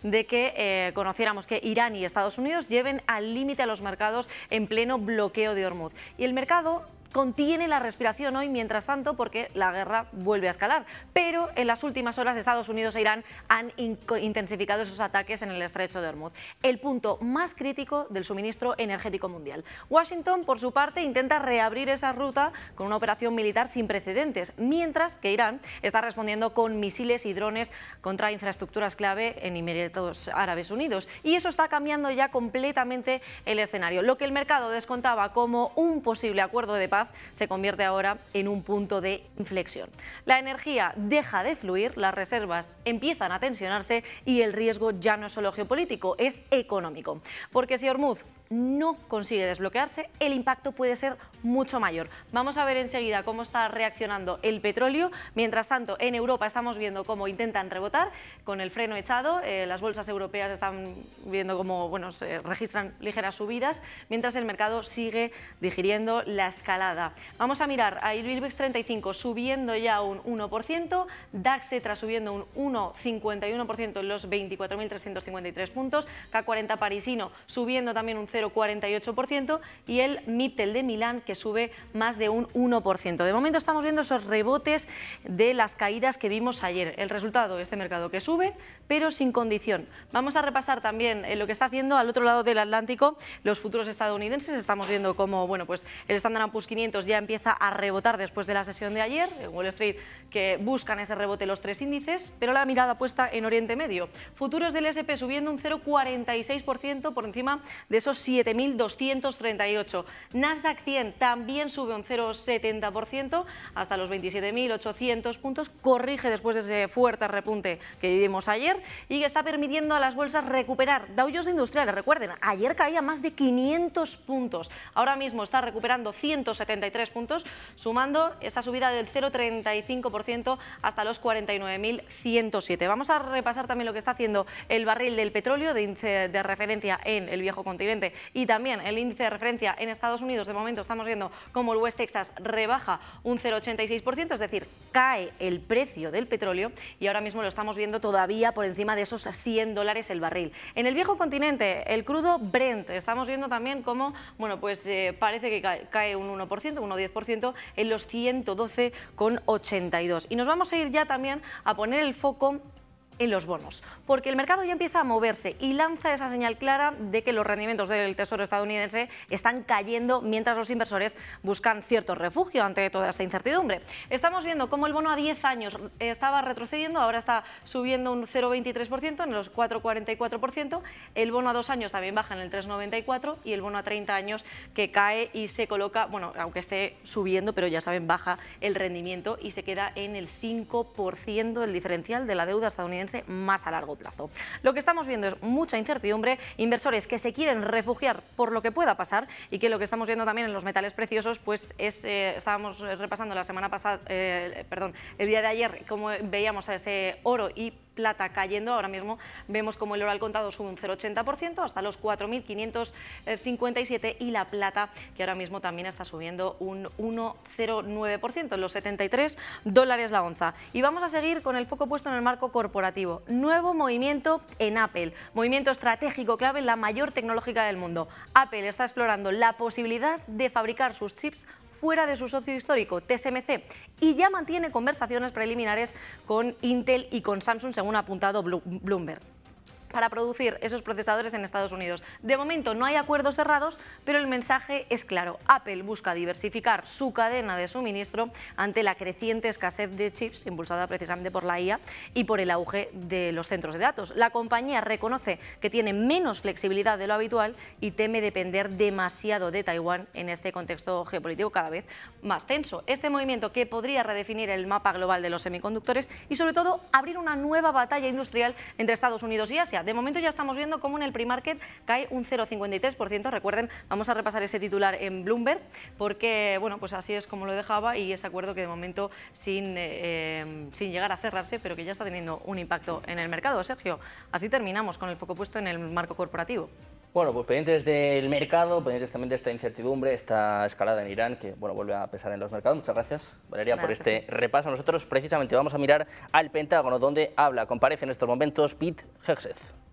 de que conociéramos que Irán y Estados Unidos lleven al límite a los mercados en pleno bloqueo de Hormuz. Y el mercado contiene la respiración hoy, mientras tanto, porque la guerra vuelve a escalar. Pero en las últimas horas Estados Unidos e Irán han intensificado esos ataques en el estrecho de Hormuz, el punto más crítico del suministro energético mundial. Washington, por su parte, intenta reabrir esa ruta con una operación militar sin precedentes, mientras que Irán está respondiendo con misiles y drones contra infraestructuras clave en Emiratos Árabes Unidos. Y eso está cambiando ya completamente el escenario. Lo que el mercado descontaba como un posible acuerdo de paz se convierte ahora en un punto de inflexión. La energía deja de fluir, las reservas empiezan a tensionarse y el riesgo ya no es solo geopolítico, es económico. Porque si Hormuz no consigue desbloquearse, el impacto puede ser mucho mayor. Vamos a ver enseguida cómo está reaccionando el petróleo. Mientras tanto, en Europa estamos viendo cómo intentan rebotar con el freno echado. Las bolsas europeas están viendo cómo se registran ligeras subidas, mientras el mercado sigue digiriendo la escalada. Vamos a mirar a IBEX 35 subiendo ya un 1%, DAX Etra subiendo un 1,51% en los 24.353 puntos, K40 parisino subiendo también un 0,48% y el MIPTEL de Milán que sube más de un 1%. De momento estamos viendo esos rebotes de las caídas que vimos ayer. El resultado de este mercado que sube, pero sin condición. Vamos a repasar también lo que está haciendo al otro lado del Atlántico los futuros estadounidenses. Estamos viendo cómo el Standard & Poor's 500 ya empieza a rebotar después de la sesión de ayer. En Wall Street que buscan ese rebote los tres índices, pero la mirada puesta en Oriente Medio. Futuros del S&P subiendo un 0,46% por encima de esos 7.238. Nasdaq 100 también sube un 0,70% hasta los 27.800 puntos. Corrige después de ese fuerte repunte que vivimos ayer y que está permitiendo a las bolsas recuperar. Dow Jones Industriales, recuerden, ayer caía más de 500 puntos. Ahora mismo está recuperando 173 puntos, sumando esa subida del 0,35% hasta los 49.107. Vamos a repasar también lo que está haciendo el barril del petróleo de índice de referencia en el viejo continente y también el índice de referencia en Estados Unidos. De momento estamos viendo cómo el West Texas rebaja un 0,86%, es decir, cae el precio del petróleo y ahora mismo lo estamos viendo todavía por encima de esos $100 el barril. En el viejo continente, el crudo Brent, estamos viendo también cómo parece que cae un 1%, un 10% en los 112,82. Y nos vamos a ir ya también a poner el foco en los bonos, porque el mercado ya empieza a moverse y lanza esa señal clara de que los rendimientos del Tesoro estadounidense están cayendo mientras los inversores buscan cierto refugio ante toda esta incertidumbre. Estamos viendo cómo el bono a 10 años estaba retrocediendo, ahora está subiendo un 0,23% en los 4,44%, el bono a 2 años también baja en el 3,94% y el bono a 30 años que cae y se coloca, aunque esté subiendo, pero ya saben, baja el rendimiento y se queda en el 5% el diferencial de la deuda estadounidense más a largo plazo. Lo que estamos viendo es mucha incertidumbre, inversores que se quieren refugiar por lo que pueda pasar y que lo que estamos viendo también en los metales preciosos estábamos repasando la semana pasada, el día de ayer, como veíamos a ese oro y plata cayendo. Ahora mismo vemos como el oro al contado sube un 0,80% hasta los 4.557 y la plata que ahora mismo también está subiendo un 1,09% en los $73 la onza. Y vamos a seguir con el foco puesto en el marco corporativo. Nuevo movimiento en Apple, movimiento estratégico clave en la mayor tecnológica del mundo. Apple está explorando la posibilidad de fabricar sus chips fuera de su socio histórico, TSMC, y ya mantiene conversaciones preliminares con Intel y con Samsung, según ha apuntado Bloomberg, para producir esos procesadores en Estados Unidos. De momento no hay acuerdos cerrados, pero el mensaje es claro. Apple busca diversificar su cadena de suministro ante la creciente escasez de chips, impulsada precisamente por la IA y por el auge de los centros de datos. La compañía reconoce que tiene menos flexibilidad de lo habitual y teme depender demasiado de Taiwán en este contexto geopolítico cada vez más tenso. Este movimiento que podría redefinir el mapa global de los semiconductores y sobre todo abrir una nueva batalla industrial entre Estados Unidos y Asia. De momento ya estamos viendo cómo en el pre-market cae un 0,53%. Recuerden, vamos a repasar ese titular en Bloomberg porque así es como lo dejaba y ese acuerdo que de momento sin llegar a cerrarse, pero que ya está teniendo un impacto en el mercado. Sergio, así terminamos con el foco puesto en el marco corporativo. Bueno, pues pendientes del mercado, pendientes también de esta incertidumbre, esta escalada en Irán que vuelve a pesar en los mercados. Muchas gracias, Valeria, por este repaso. Nosotros precisamente vamos a mirar al Pentágono, donde comparece en estos momentos Pete Hegseth.